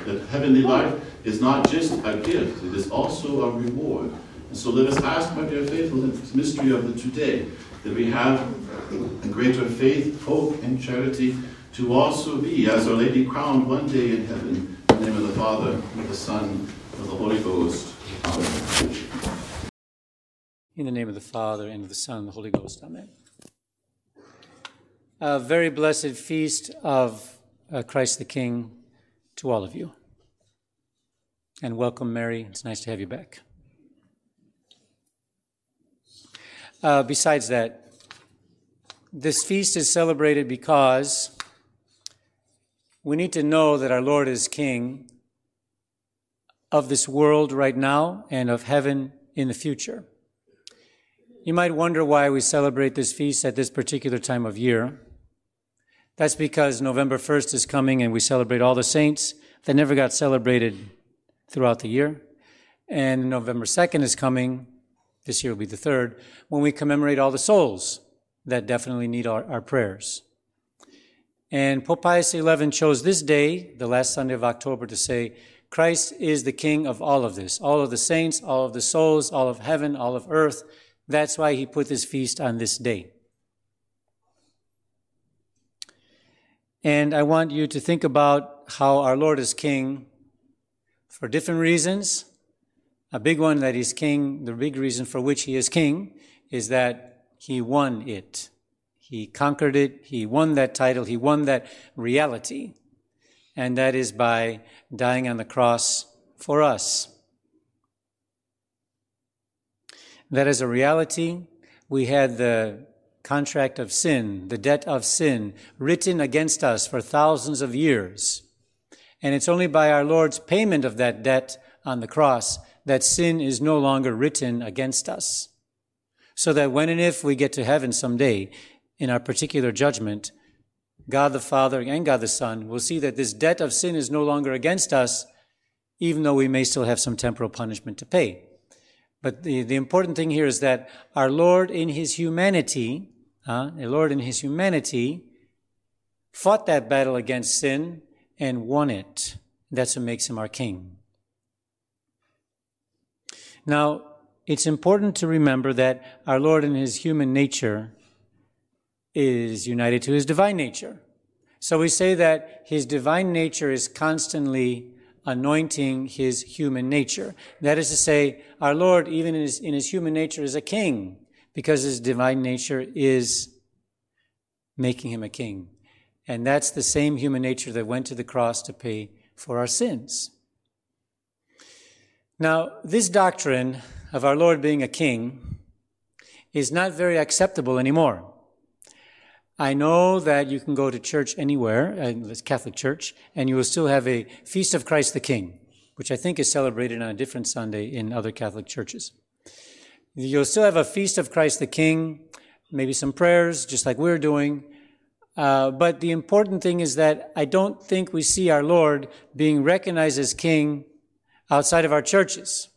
that heavenly life is not just a gift, it is also a reward. And so let us ask, my dear faithful, in this mystery of the today, that we have a greater faith, hope, and charity to also be, as Our Lady crowned one day in heaven, in the name of the Father, and the Son, and of the Holy Ghost. Amen. In the name of the Father, and of the Son, and the Holy Ghost. Amen. A very blessed feast of Christ the King to all of you. And welcome, Mary. It's nice to have you back. Besides that, this feast is celebrated because we need to know that our Lord is King of this world right now and of heaven in the future. You might wonder why we celebrate this feast at this particular time of year. That's because November 1st is coming and we celebrate all the saints that never got celebrated throughout the year. And November 2nd is coming, this year will be the 3rd, when we commemorate all the souls that definitely need our prayers. And Pope Pius XI chose this day, the last Sunday of October, to say, Christ is the King of all of this, all of the saints, all of the souls, all of heaven, all of earth. That's why he put this feast on this day. And I want you to think about how our Lord is King for different reasons. A big one that he's King, the big reason for which he is King, is that he won it. He conquered it. He won that title. He won that reality. And that is by dying on the cross for us. That is a reality. We had the contract of sin, the debt of sin, written against us for thousands of years. And it's only by our Lord's payment of that debt on the cross that sin is no longer written against us. So that when and if we get to heaven someday, in our particular judgment, God the Father and God the Son will see that this debt of sin is no longer against us, even though we may still have some temporal punishment to pay. But the important thing here is that our Lord in his humanity, fought that battle against sin and won it. That's what makes him our King. Now, it's important to remember that our Lord in his human nature is united to his divine nature. So we say that his divine nature is constantly anointing his human nature. That is to say, our Lord, even in his human nature, is a king because his divine nature is making him a king. And that's the same human nature that went to the cross to pay for our sins. Now, this doctrine of our Lord being a king is not very acceptable anymore. I know that you can go to church anywhere, the Catholic Church, and you will still have a Feast of Christ the King, which I think is celebrated on a different Sunday in other Catholic churches. You'll still have a Feast of Christ the King, maybe some prayers, just like we're doing. But the important thing is that I don't think we see our Lord being recognized as King outside of our churches.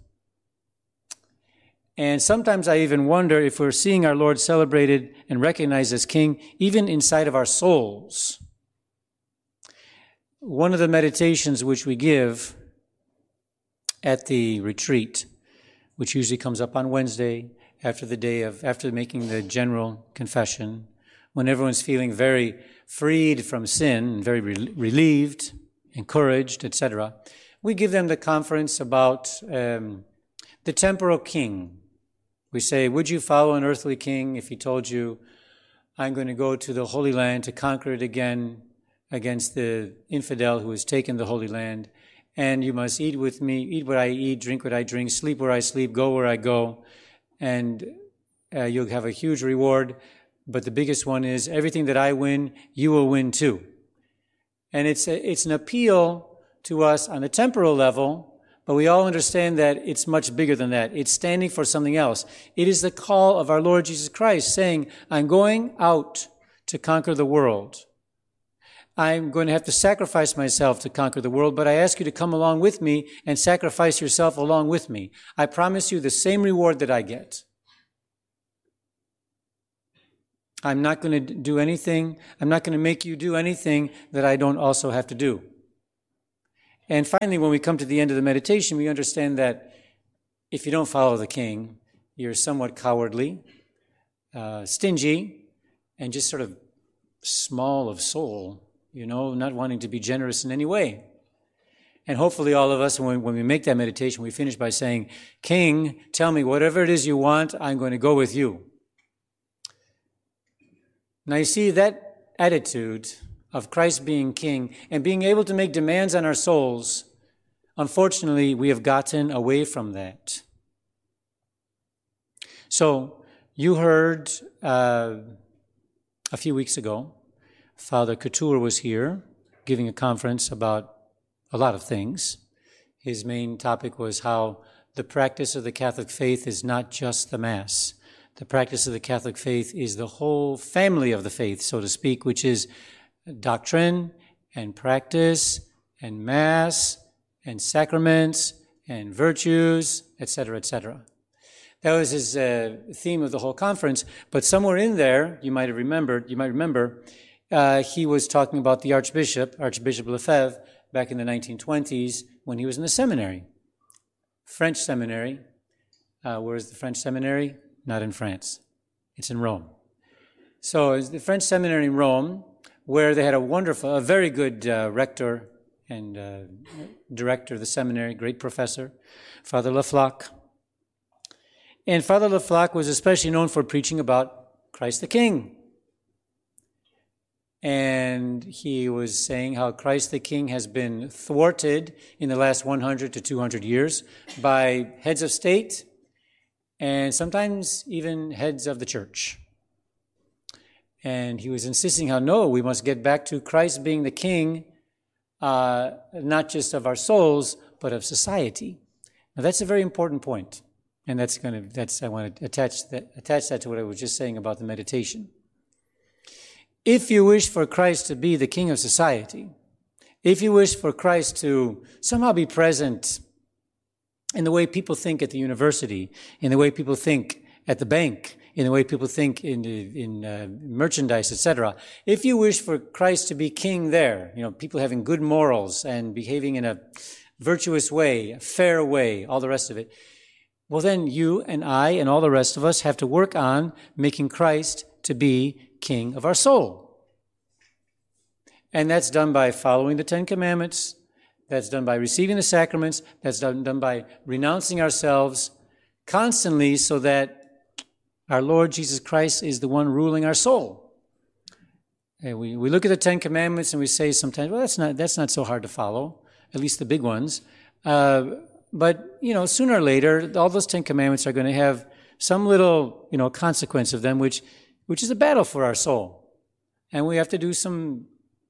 And sometimes I even wonder if we're seeing our Lord celebrated and recognized as King even inside of our souls. One of the meditations which we give at the retreat, which usually comes up on Wednesday after making the general confession, when everyone's feeling very freed from sin, very relieved, encouraged, etc., we give them the conference about the temporal king. We say, would you follow an earthly king if he told you, I'm going to go to the Holy Land to conquer it again against the infidel who has taken the Holy Land, and you must eat with me, eat what I eat, drink what I drink, sleep where I sleep, go where I go, and you'll have a huge reward. But the biggest one is everything that I win, you will win too. And it's an appeal to us on the temporal level, but we all understand that it's much bigger than that. It's standing for something else. It is the call of our Lord Jesus Christ saying, I'm going out to conquer the world. I'm going to have to sacrifice myself to conquer the world, but I ask you to come along with me and sacrifice yourself along with me. I promise you the same reward that I get. I'm not going to do anything. I'm not going to make you do anything that I don't also have to do. And finally, when we come to the end of the meditation, we understand that if you don't follow the king, you're somewhat cowardly, stingy, and just sort of small of soul, not wanting to be generous in any way. And hopefully all of us, when we make that meditation, we finish by saying, King, tell me whatever it is you want, I'm going to go with you. Now you see, that attitude of Christ being king and being able to make demands on our souls, unfortunately, we have gotten away from that. So you heard a few weeks ago, Father Couture was here giving a conference about a lot of things. His main topic was how the practice of the Catholic faith is not just the Mass. The practice of the Catholic faith is the whole family of the faith, so to speak, which is doctrine and practice and Mass and sacraments and virtues, etc., etc. That was his theme of the whole conference. But somewhere in there, you might remember, he was talking about the Archbishop Lefebvre, back in the 1920s when he was in the seminary, French seminary. Where is the French seminary? Not in France. It's in Rome. So it's the French seminary in Rome, where they had a very good rector and director of the seminary, great professor, Father Laflaque. And Father Laflaque was especially known for preaching about Christ the King. And he was saying how Christ the King has been thwarted in the last 100 to 200 years by heads of state and sometimes even heads of the church. And he was insisting how, no, we must get back to Christ being the King, not just of our souls, but of society. Now that's a very important point. And I want to attach that to what I was just saying about the meditation. If you wish for Christ to be the King of society, if you wish for Christ to somehow be present in the way people think at the university, in the way people think at the bank, in the way people think in merchandise, etc., if you wish for Christ to be king there, people having good morals and behaving in a virtuous way, a fair way, all the rest of it, well then you and I and all the rest of us have to work on making Christ to be King of our soul. And that's done by following the Ten Commandments. That's done by receiving the sacraments. That's done by renouncing ourselves constantly so that our Lord Jesus Christ is the one ruling our soul. And we look at the Ten Commandments and we say sometimes, well, that's not so hard to follow, at least the big ones. But, sooner or later, all those Ten Commandments are going to have some little, consequence of them, which is a battle for our soul. And we have to do some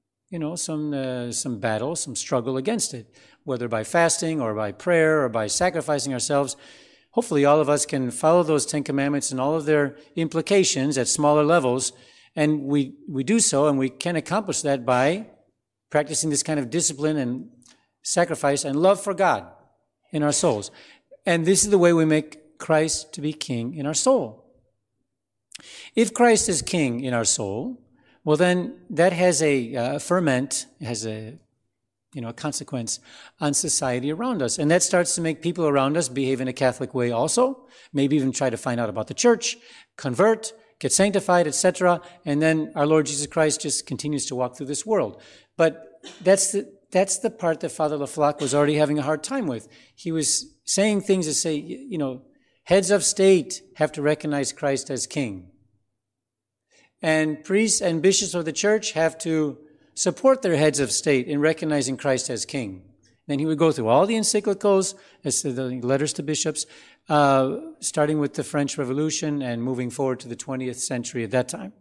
battle, some struggle against it, whether by fasting or by prayer or by sacrificing ourselves. Hopefully all of us can follow those Ten Commandments and all of their implications at smaller levels. And we do so, and we can accomplish that by practicing this kind of discipline and sacrifice and love for God in our souls. And this is the way we make Christ to be King in our soul. If Christ is King in our soul, well then that has a ferment, has a consequence on society around us. And that starts to make people around us behave in a Catholic way also, maybe even try to find out about the church, convert, get sanctified, etc. And then our Lord Jesus Christ just continues to walk through this world. But that's the part that Father Laflaque was already having a hard time with. He was saying things that say, heads of state have to recognize Christ as King. And priests and bishops of the church have to support their heads of state in recognizing Christ as King. Then he would go through all the encyclicals, the letters to bishops, starting with the French Revolution and moving forward to the 20th century at that time.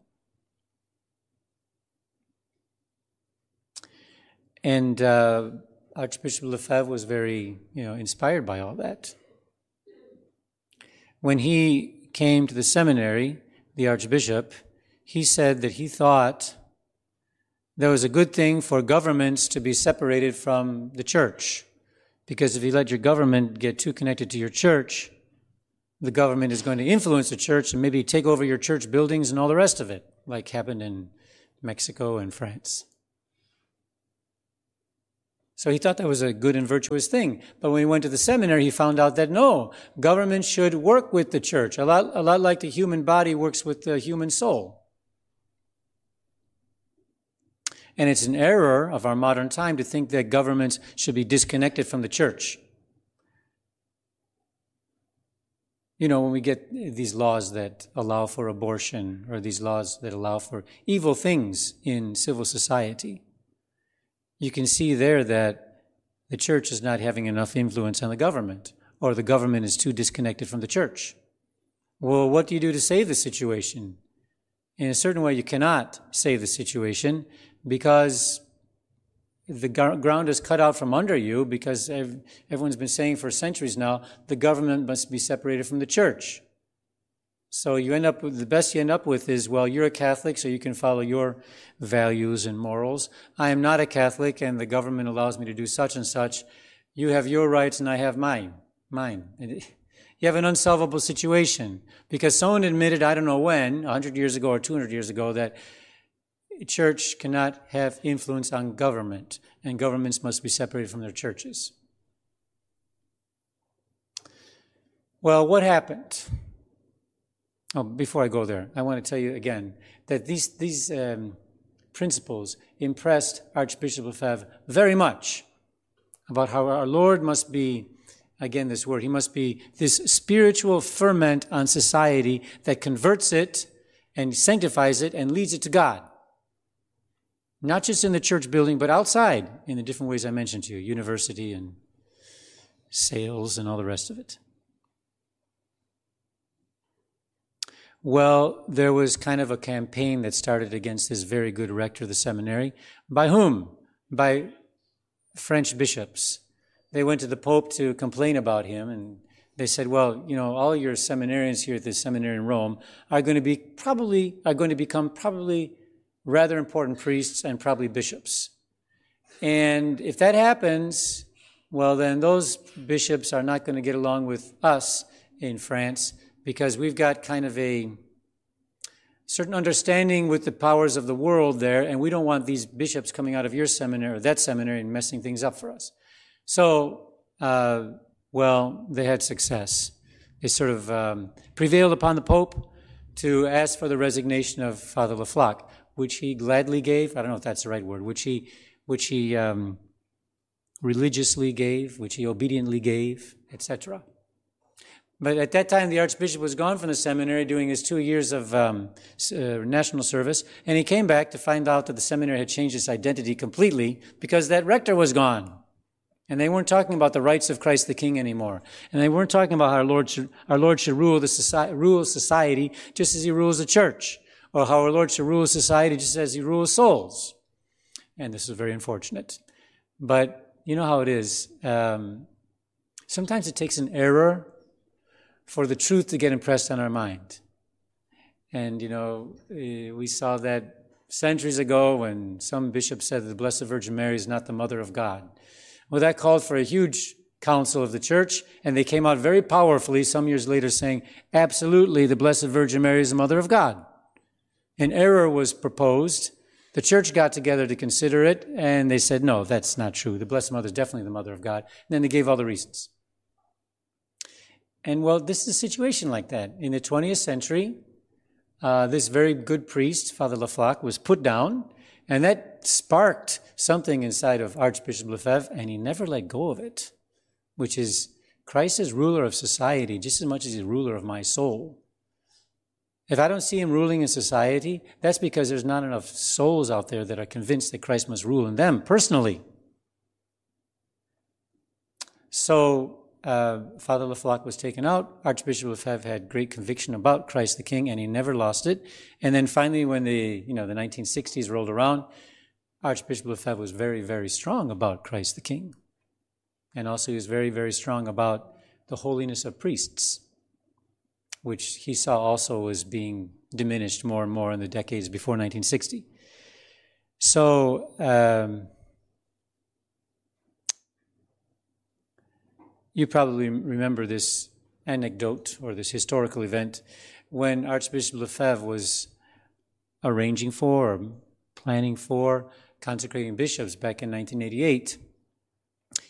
And Archbishop Lefebvre was very, inspired by all that. When he came to the seminary, the Archbishop, he said that he thought there was a good thing for governments to be separated from the church. Because if you let your government get too connected to your church, the government is going to influence the church and maybe take over your church buildings and all the rest of it, like happened in Mexico and France. So he thought that was a good and virtuous thing. But when he went to the seminary, he found out that no, government should work with the church, a lot like the human body works with the human soul. And it's an error of our modern time to think that governments should be disconnected from the church. You know, when we get these laws that allow for abortion, or these laws that allow for evil things in civil society, you can see there that the church is not having enough influence on the government, or the government is too disconnected from the church. Well, what do you do to save the situation? In a certain way, you cannot save the situation because the ground is cut out from under you, because everyone's been saying for centuries now, the government must be separated from the church. So you end up with, the best you end up with is, well, you're a Catholic, so you can follow your values and morals. I am not a Catholic, and the government allows me to do such and such. You have your rights, and I have mine. You have an unsolvable situation, because someone admitted, I don't know when, 100 years ago or 200 years ago, that church cannot have influence on government, and governments must be separated from their churches. Well, what happened? Oh, before I go there, I want to tell you again that these principles impressed Archbishop Lefebvre very much about how our Lord must be, again this word, he must be this spiritual ferment on society that converts it and sanctifies it and leads it to God. Not just in the church building, but outside in the different ways I mentioned to you, university and sales and all the rest of it. Well, there was kind of a campaign that started against this very good rector of the seminary. By whom? By French bishops. They went to the Pope to complain about him, and they said, well, you know, all your seminarians here at this seminary in Rome are going to become rather important priests and probably bishops. And if that happens, well, then those bishops are not going to get along with us in France, because we've got kind of a certain understanding with the powers of the world there, and we don't want these bishops coming out of your seminary or that seminary and messing things up for us. So, well, they had success. They sort of prevailed upon the Pope to ask for the resignation of Father Leflac, which he gladly gave. I don't know if that's the right word. Which he religiously gave, which he obediently gave, etc. But at that time, the Archbishop was gone from the seminary doing his 2 years of national service, and he came back to find out that the seminary had changed its identity completely because that rector was gone. And they weren't talking about the rights of Christ the King anymore. And they weren't talking about how our Lord should rule society just as he rules the church, or how our Lord should rule society just as he rules souls. And this is very unfortunate. But you know how it is. Sometimes it takes an error for the truth to get impressed on our mind. And, you know, we saw that centuries ago when some bishop said that the Blessed Virgin Mary is not the Mother of God. Well, that called for a huge council of the church, and they came out very powerfully some years later saying, absolutely, the Blessed Virgin Mary is the Mother of God. An error was proposed. The church got together to consider it, and they said, no, that's not true. The Blessed Mother is definitely the Mother of God. And then they gave all the reasons. And well, this is a situation like that. In the 20th century, this very good priest, Father Leflac, was put down, and that sparked something inside of Archbishop Lefebvre, and he never let go of it, which is Christ is ruler of society just as much as he's ruler of my soul. If I don't see him ruling in society, that's because there's not enough souls out there that are convinced that Christ must rule in them personally. So Father Leflac was taken out. Archbishop Lefebvre had great conviction about Christ the King, and he never lost it. And then finally, when the 1960s rolled around, Archbishop Lefebvre was very, very strong about Christ the King. And also he was very, very strong about the holiness of priests, which he saw also was being diminished more and more in the decades before 1960. So, you probably remember this anecdote or this historical event when Archbishop Lefebvre was arranging for or planning for consecrating bishops back in 1988.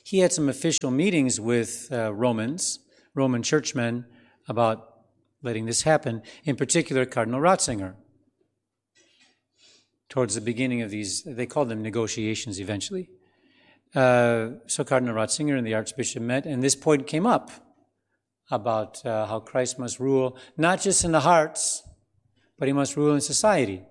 he had some official meetings with Roman churchmen about letting this happen, in particular Cardinal Ratzinger. Towards the beginning of these, they called them negotiations eventually. So Cardinal Ratzinger and the Archbishop met, and this point came up about how Christ must rule, not just in the hearts, but he must rule in society.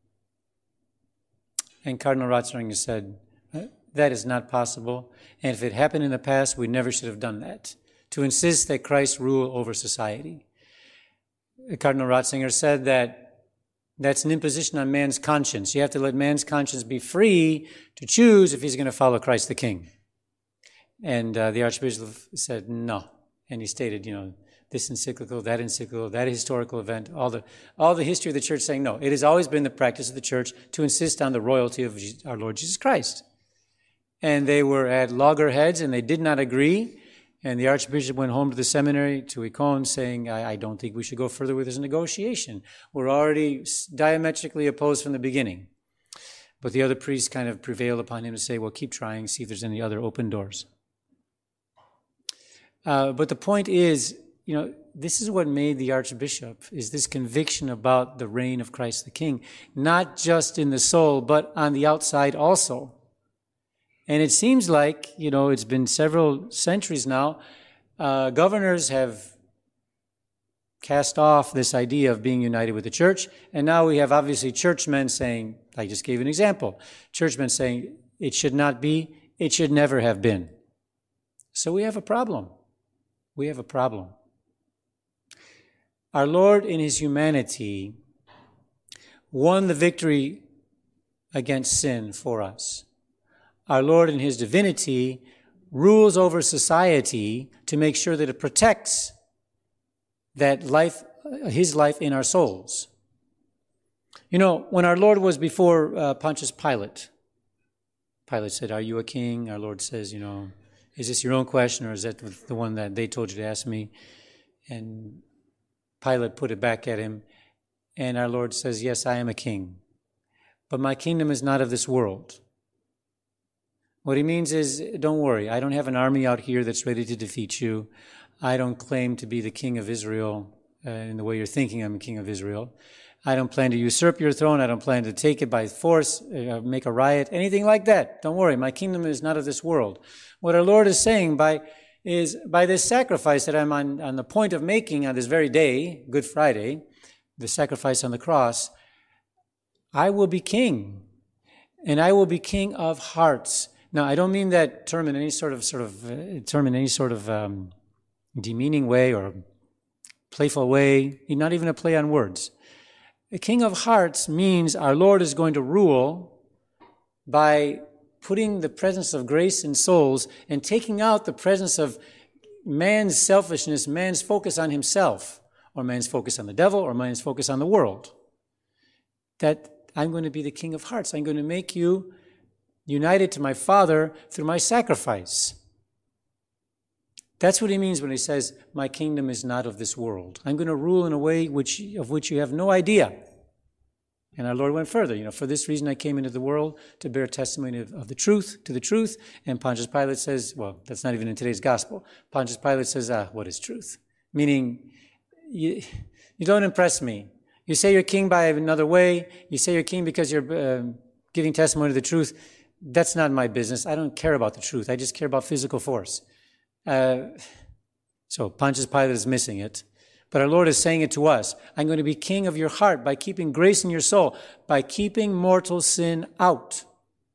And Cardinal Ratzinger said, that is not possible, and if it happened in the past, we never should have done that, to insist that Christ rule over society. Cardinal Ratzinger said that that's an imposition on man's conscience. You have to let man's conscience be free to choose if he's going to follow Christ the King. And the Archbishop said no. And he stated, this encyclical, that historical event, all the history of the church saying no. It has always been the practice of the church to insist on the royalty of our Lord Jesus Christ. And they were at loggerheads and they did not agree. And the Archbishop went home to the seminary, to Icon, saying, I don't think we should go further with this negotiation. We're already diametrically opposed from the beginning. But the other priests kind of prevailed upon him to say, well, keep trying, see if there's any other open doors. But the point is, this is what made the Archbishop, is this conviction about the reign of Christ the King, not just in the soul, but on the outside also. And it seems like, it's been several centuries now, governors have cast off this idea of being united with the church, and now we have obviously churchmen saying, I just gave an example, churchmen saying, it should not be, it should never have been. So we have a problem. We have a problem. Our Lord in his humanity won the victory against sin for us. Our Lord in his divinity rules over society to make sure that it protects that life, his life in our souls. When our Lord was before Pontius Pilate, Pilate said, are you a king? Our Lord says, is this your own question or is that the one that they told you to ask me? And Pilate put it back at him. And our Lord says, yes, I am a king. But my kingdom is not of this world. What he means is, don't worry, I don't have an army out here that's ready to defeat you. I don't claim to be the king of Israel in the way you're thinking I'm a king of Israel. I don't plan to usurp your throne. I don't plan to take it by force, make a riot, anything like that. Don't worry, my kingdom is not of this world. What our Lord is saying by this sacrifice that I'm on the point of making on this very day, Good Friday, the sacrifice on the cross, I will be king, and I will be king of hearts. Now, I don't mean that term in any sort of demeaning way or playful way, not even a play on words. The king of hearts means our Lord is going to rule by putting the presence of grace in souls and taking out the presence of man's selfishness, man's focus on himself, or man's focus on the devil, or man's focus on the world. That I'm going to be the king of hearts. I'm going to make you united to my Father through my sacrifice. That's what he means when he says, my kingdom is not of this world. I'm going to rule in a way of which you have no idea. And our Lord went further. For this reason I came into the world, to bear testimony of the truth, to the truth. And Pontius Pilate says, well, that's not even in today's gospel. Pontius Pilate says, what is truth? Meaning, you don't impress me. You say you're king by another way. You say you're king because you're giving testimony to the truth. That's not my business. I don't care about the truth. I just care about physical force. So Pontius Pilate is missing it. But our Lord is saying it to us. I'm going to be king of your heart by keeping grace in your soul, by keeping mortal sin out.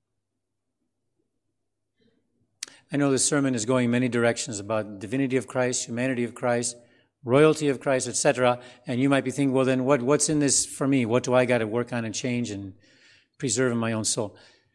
I know this sermon is going in many directions about divinity of Christ, humanity of Christ, royalty of Christ, etc. And you might be thinking, well, then what's in this for me? What do I got to work on and change and preserve in my own soul?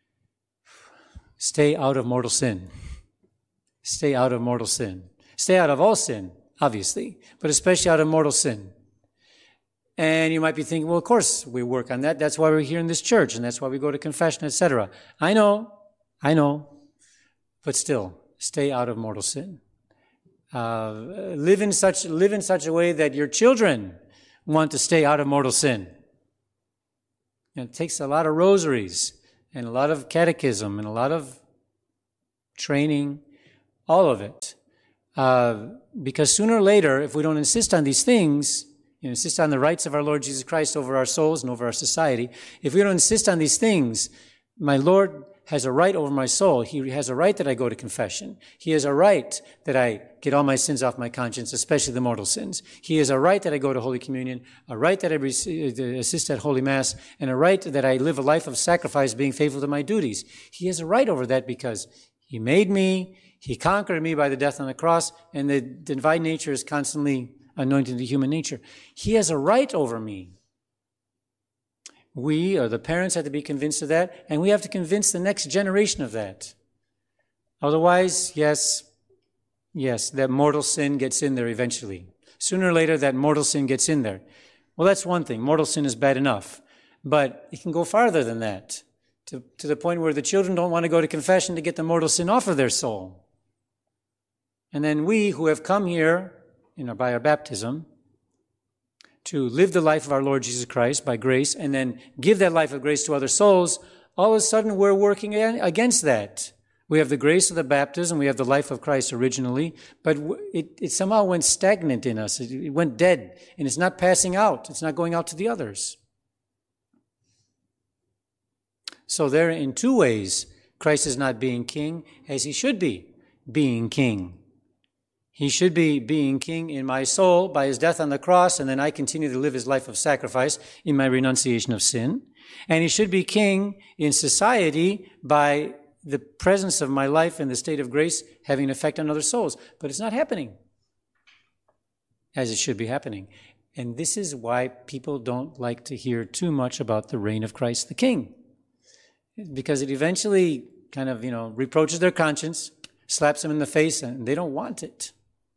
Stay out of mortal sin. Stay out of mortal sin. Stay out of all sin, obviously, but especially out of mortal sin. And you might be thinking, well, of course we work on that. That's why we're here in this church, and that's why we go to confession, etc. I know. But still, stay out of mortal sin. Live in such a way that your children want to stay out of mortal sin. And it takes a lot of rosaries and a lot of catechism and a lot of training, all of it. Because sooner or later, if we don't insist on these things, insist on the rights of our Lord Jesus Christ over our souls and over our society, if we don't insist on these things, my Lord has a right over my soul. He has a right that I go to confession. He has a right that I get all my sins off my conscience, especially the mortal sins. He has a right that I go to Holy Communion, a right that I assist at Holy Mass, and a right that I live a life of sacrifice, being faithful to my duties. He has a right over that because He made me, He conquered me by the death on the cross, and the divine nature is constantly anointing the human nature. He has a right over me. We, or the parents, have to be convinced of that, and we have to convince the next generation of that. Otherwise, yes, that mortal sin gets in there eventually. Sooner or later, that mortal sin gets in there. Well, that's one thing. Mortal sin is bad enough. But it can go farther than that, to the point where the children don't want to go to confession to get the mortal sin off of their soul. And then we, who have come here, by our baptism, to live the life of our Lord Jesus Christ by grace, and then give that life of grace to other souls, all of a sudden we're working against that. We have the grace of the baptism, we have the life of Christ originally, but it somehow went stagnant in us. It went dead, and it's not passing out. It's not going out to the others. So there, in two ways, Christ is not being king as He should be being king. He should be being king in my soul by His death on the cross, and then I continue to live His life of sacrifice in my renunciation of sin. And He should be king in society by the presence of my life in the state of grace having an effect on other souls. But it's not happening as it should be happening. And this is why people don't like to hear too much about the reign of Christ the King. Because it eventually kind of, reproaches their conscience, slaps them in the face, and they don't want it.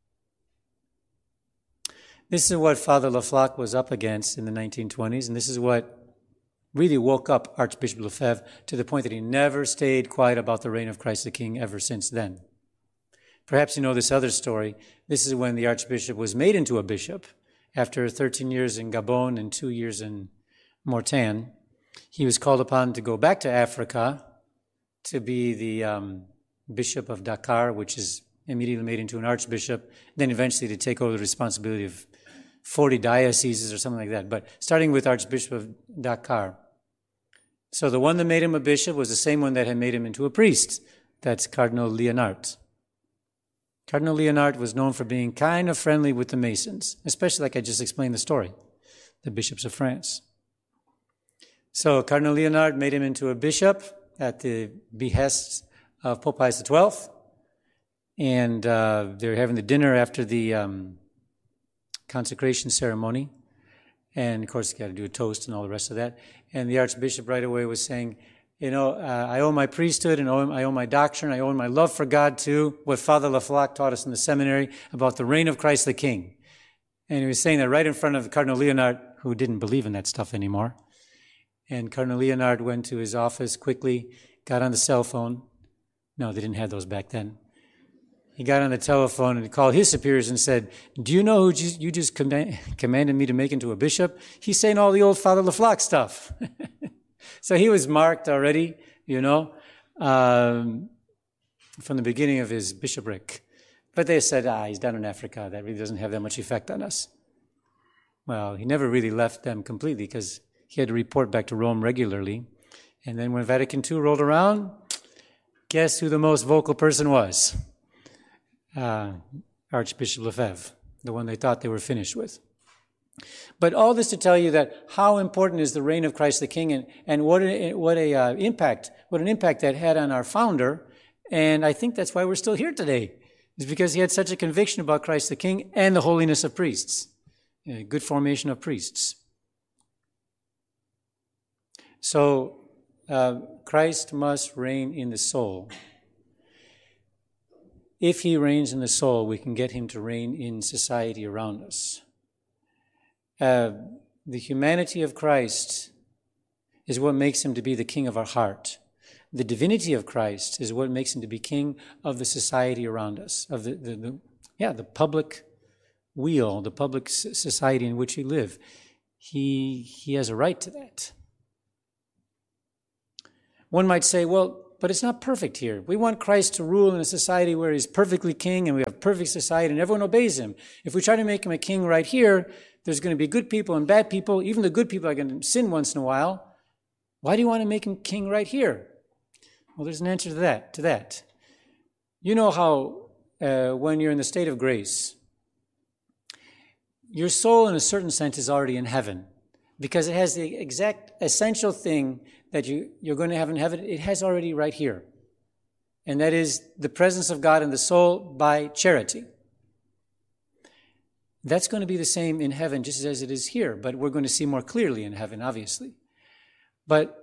This is what Father Laflaque was up against in the 1920s, and this is what really woke up Archbishop Lefebvre to the point that he never stayed quiet about the reign of Christ the King ever since then. Perhaps you know this other story. This is when the Archbishop was made into a bishop after 13 years in Gabon and 2 years in Mortain. He was called upon to go back to Africa to be the Bishop of Dakar, which is immediately made into an archbishop, then eventually to take over the responsibility of 40 dioceses or something like that, but starting with Archbishop of Dakar. So the one that made him a bishop was the same one that had made him into a priest. That's Cardinal Leonhardt. Cardinal Leonhardt was known for being kind of friendly with the Masons, especially like I just explained the story, the bishops of France. So Cardinal Leonhardt made him into a bishop at the behest of Pope Pius XII, and they were having the dinner after the consecration ceremony, and of course you got to do a toast and all the rest of that, and the Archbishop right away was saying, I owe my priesthood, and I owe my doctrine, I owe my love for God to what Father Laflaque taught us in the seminary about the reign of Christ the King. And he was saying that right in front of Cardinal Leonhardt, who didn't believe in that stuff anymore. And Cardinal Leonhardt went to his office quickly, got on the cell phone. No, they didn't have those back then. He got on the telephone and called his superiors and said, "Do you know who you just commanded me to make into a bishop? He's saying all the old Father Laflaque stuff." So he was marked already, from the beginning of his bishopric. But they said, he's down in Africa. That really doesn't have that much effect on us. Well, he never really left them completely because he had to report back to Rome regularly. And then when Vatican II rolled around, guess who the most vocal person was? Archbishop Lefebvre, the one they thought they were finished with. But all this to tell you that how important is the reign of Christ the King, and what an impact that had on our founder. And I think that's why we're still here today, is because he had such a conviction about Christ the King and the holiness of priests, good formation of priests. So Christ must reign in the soul. If he reigns in the soul, we can get him to reign in society around us. The humanity of Christ is what makes him to be the king of our heart. The divinity of Christ is what makes him to be king of the society around us, of the public weal, the public society in which we live. He has a right to that. One might say, well, but it's not perfect here. We want Christ to rule in a society where he's perfectly king and we have perfect society and everyone obeys him. If we try to make him a king right here, there's going to be good people and bad people. Even the good people are going to sin once in a while. Why do you want to make him king right here? Well, there's an answer to that. You know how when you're in the state of grace, your soul in a certain sense is already in heaven because it has the exact essential thing that you're going to have in heaven. It has already right here. And that is the presence of God in the soul by charity. That's going to be the same in heaven just as it is here, but we're going to see more clearly in heaven, obviously. But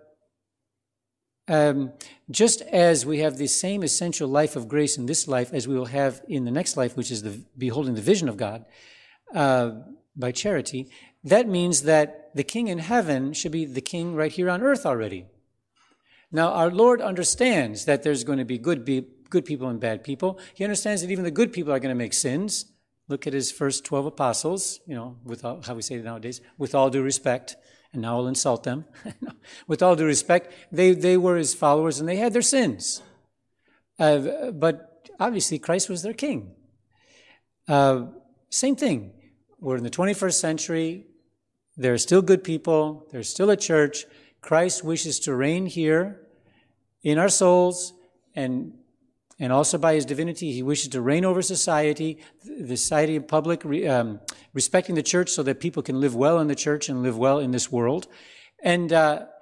just as we have the same essential life of grace in this life as we will have in the next life, which is beholding the vision of God by charity, that means that the king in heaven should be the king right here on earth already. Now, our Lord understands that there's going to be good people and bad people. He understands that even the good people are going to make sins. Look at his first 12 apostles, with all, how we say it nowadays, with all due respect. And now I'll insult them. With all due respect, they were his followers and they had their sins. But obviously Christ was their king. Same thing. We're in the 21st century. There are still good people. There's still a church. Christ wishes to reign here in our souls, and also by his divinity, he wishes to reign over society, the society of public, respecting the church so that people can live well in the church and live well in this world. And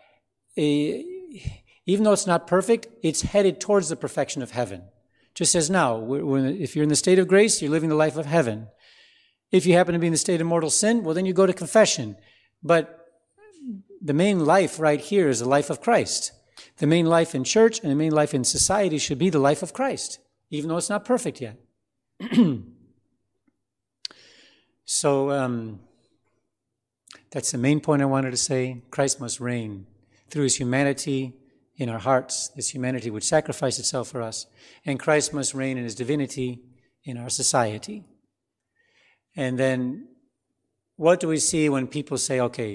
even though it's not perfect, it's headed towards the perfection of heaven. Just as now, if you're in the state of grace, you're living the life of heaven. If you happen to be in the state of mortal sin, well, then you go to confession. But the main life right here is the life of Christ. The main life in church and the main life in society should be the life of Christ, even though it's not perfect yet. So that's the main point I wanted to say. Christ must reign through his humanity in our hearts, this humanity which sacrificed itself for us. And Christ must reign in his divinity in our society. And then what do we see when people say, okay,